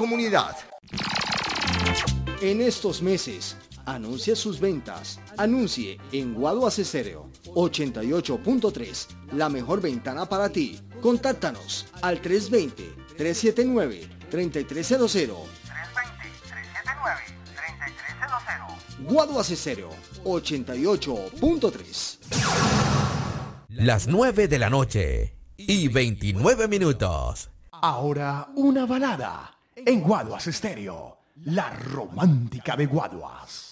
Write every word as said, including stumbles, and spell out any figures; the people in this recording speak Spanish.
comunidad. En estos meses, anuncie sus ventas. Anuncie en Guaduas Estéreo ochenta y ocho punto tres, la mejor ventana para ti. Contáctanos al tres dos cero, tres siete nueve, tres tres cero cero. tres dos cero, tres siete nueve, tres tres cero cero. Guaduas Estéreo ochenta y ocho punto tres. Las nueve de la noche y veintinueve minutos. Ahora una balada en Guaduas Estéreo, la romántica de Guaduas.